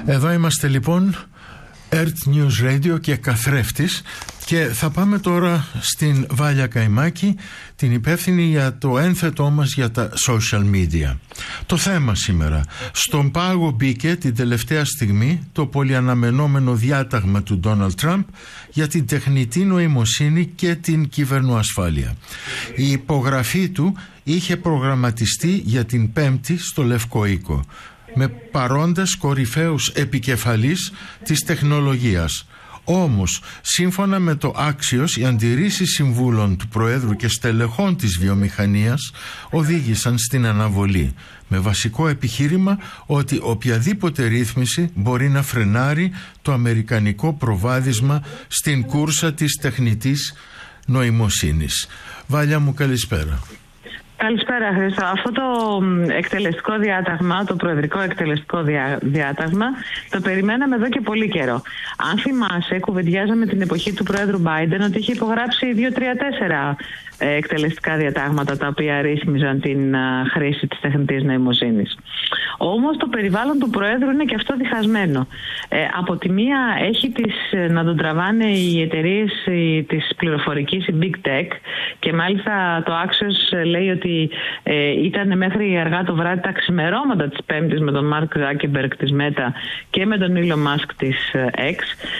Εδώ είμαστε λοιπόν, Earth News Radio και καθρέφτης, και θα πάμε τώρα στην Βάλια Καϊμάκη, την υπεύθυνη για το ένθετό μας για τα social media. Το θέμα σήμερα: στον πάγο μπήκε την τελευταία στιγμή το πολυαναμενόμενο διάταγμα του Ντόναλντ Τραμπ για την τεχνητή νοημοσύνη και την κυβερνοασφάλεια. Η υπογραφή του είχε προγραμματιστεί για την Πέμπτη στο Λευκό Οίκο, με παρόντες κορυφαίους επικεφαλής της τεχνολογίας. Όμως, σύμφωνα με το Axios, οι αντιρρήσεις συμβούλων του Προέδρου και στελεχών της βιομηχανίας οδήγησαν στην αναβολή, με βασικό επιχείρημα ότι οποιαδήποτε ρύθμιση μπορεί να φρενάρει το αμερικανικό προβάδισμα στην κούρσα της τεχνητής νοημοσύνης. Βάλια μου, καλησπέρα. Καλησπέρα, Χρήστο. Αυτό το εκτελεστικό διάταγμα, το προεδρικό εκτελεστικό διάταγμα, το περιμέναμε εδώ και πολύ καιρό. Αν θυμάσαι, κουβεντιάζαμε την εποχή του Πρόεδρου Biden ότι είχε υπογράψει 2-3-4 εκτελεστικά διατάγματα τα οποία ρύθμιζαν την χρήση της τεχνητής νοημοσύνης. Όμως το περιβάλλον του Προέδρου είναι και αυτό διχασμένο. Από τη μία έχει να τον τραβάνε οι εταιρείες της πληροφορικής, η Big Tech, και μάλιστα το Axios λέει ότι ήταν μέχρι αργά το βράδυ, τα ξημερώματα της Πέμπτης, με τον Mark Zuckerberg της Meta και με τον Elon Musk της X.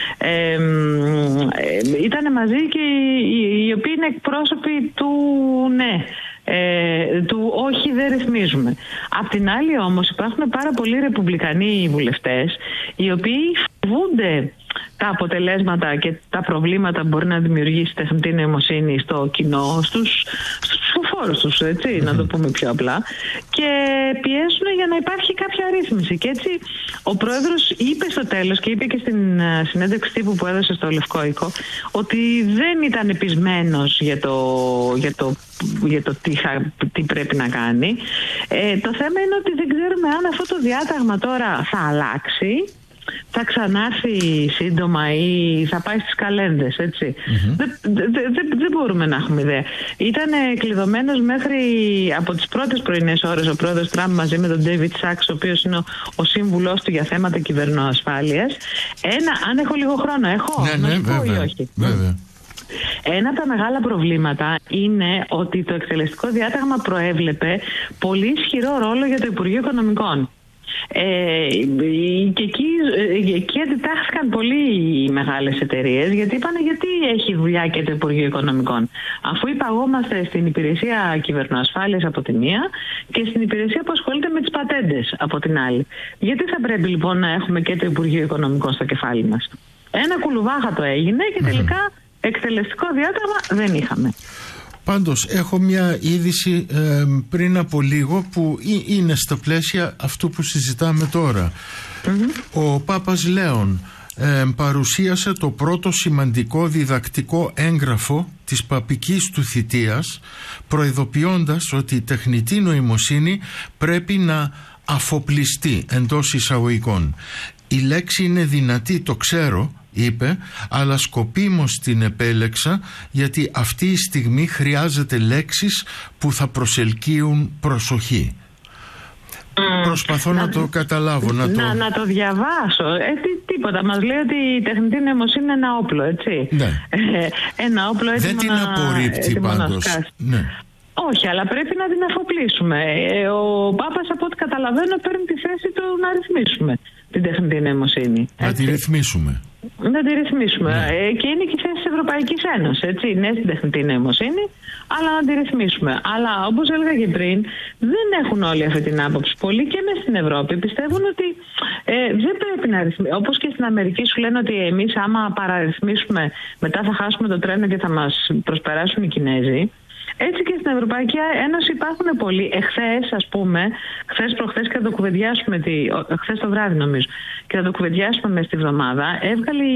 Ήταν μαζί και οι οποίοι είναι εκπρόσωποι του του όχι, δεν ρυθμίζουμε. Απ' την άλλη όμως υπάρχουν πάρα πολλοί ρεπουμπλικανοί βουλευτές οι οποίοι φοβούνται τα αποτελέσματα και τα προβλήματα που μπορεί να δημιουργήσει η τεχνητή νοημοσύνη στο κοινό, στους ψηφοφόρους τους, έτσι, να το πούμε πιο απλά, και πιέζουν για να υπάρχει κάποια ρύθμιση. Και έτσι ο πρόεδρος είπε στο τέλος, και είπε και στην συνέντευξη τύπου που έδωσε στο Λευκό Οίκο, ότι δεν ήταν πεισμένος για το τι πρέπει να κάνει. Το θέμα είναι ότι δεν ξέρουμε αν αυτό το διάταγμα τώρα θα αλλάξει, θα ξανάρθει σύντομα ή θα πάει στις καλένδες, έτσι. Δεν μπορούμε να έχουμε ιδέα. Ήταν κλειδωμένος μέχρι από τις πρώτες πρωινές ώρες ο πρόεδρος Τραμπ μαζί με τον David Sachs, ο οποίος είναι ο σύμβουλός του για θέματα κυβερνοασφάλειας. Αν έχω λίγο χρόνο, ναι, βέβαια, όχι. Βέβαια. Ένα από τα μεγάλα προβλήματα είναι ότι το εκτελεστικό διάταγμα προέβλεπε πολύ ισχυρό ρόλο για το Υπουργείο Οικονομικών. Και εκεί αντιτάχθηκαν πολύ οι μεγάλες εταιρείες, γιατί είπαν γιατί έχει δουλειά και το Υπουργείο Οικονομικών, αφού υπαγόμαστε στην υπηρεσία κυβερνοασφάλειας από τη μία και στην υπηρεσία που ασχολείται με τις πατέντες από την άλλη. Γιατί θα πρέπει λοιπόν να έχουμε και το Υπουργείο Οικονομικών στο κεφάλι μας? Ένα κουλουβάχατο έγινε και τελικά εκτελεστικό διάταγμα δεν είχαμε. Πάντως έχω μια είδηση πριν από λίγο που είναι στα πλαίσια αυτού που συζητάμε τώρα. Ο Πάπας Λέων παρουσίασε το πρώτο σημαντικό διδακτικό έγγραφο της παπικής του θητείας, προειδοποιώντας ότι η τεχνητή νοημοσύνη πρέπει να αφοπλιστεί, εντός εισαγωγικών. Η λέξη είναι δυνατή, το ξέρω, είπε, αλλά σκοπίμως την επέλεξα γιατί αυτή η στιγμή χρειάζεται λέξεις που θα προσελκύουν προσοχή. Προσπαθώ να το καταλάβω, να το διαβάσω. Τίποτα. Μας λέει ότι η τεχνητή νοημοσύνη είναι ένα όπλο, έτσι. Ναι. Ένα όπλο έτοιμο. Δεν την απορρίπτει πάντως. Ναι. Όχι, αλλά πρέπει να την αφοπλίσουμε. Ο Πάπας, από ό,τι καταλαβαίνω, παίρνει τη θέση του να ρυθμίσουμε την τεχνητή νοημοσύνη. Να τη ρυθμίσουμε. Να τη ρυθμίσουμε. Ναι. Και είναι και η θέση της Ευρωπαϊκής Ένωσης, έτσι. Ναι, στην τεχνητή νοημοσύνη, αλλά να τη ρυθμίσουμε. Αλλά όπως έλεγα και πριν, δεν έχουν όλοι αυτή την άποψη. Πολλοί και μες στην Ευρώπη πιστεύουν ότι δεν πρέπει να ρυθμίσουμε. Όπως και στην Αμερική σου λένε ότι εμείς άμα παραρρυθμίσουμε, μετά θα χάσουμε το τρένο και θα μας προσπεράσουν οι Κινέζοι. Έτσι και στην Ευρωπαϊκή Ένωση υπάρχουν πολλοί. Χθες προχθές, και θα το κουβεντιάσουμε, χθες το βράδυ νομίζω, και θα το κουβεντιάσουμε μες τη βδομάδα, έβγαλε